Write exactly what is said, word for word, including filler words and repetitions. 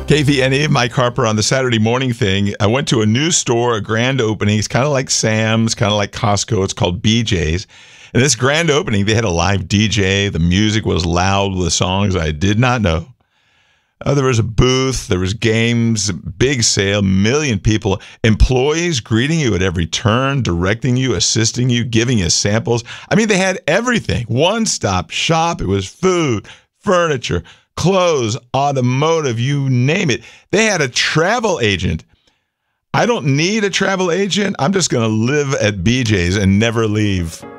K V N E, Mike Harper on the Saturday morning thing. I went to a new store, a grand opening. It's kind of like Sam's, kind of like Costco. It's called B J's. And this grand opening, they had a live D J. The music was loud with songs I did not know. Uh, there was a booth. There was games, big sale, million people, employees greeting you at every turn, directing you, assisting you, giving you samples. I mean, they had everything. One-stop shop. It was food, furniture, clothes, automotive, you name it. They had a travel agent. I don't need a travel agent. I'm just going to live at B J's and never leave.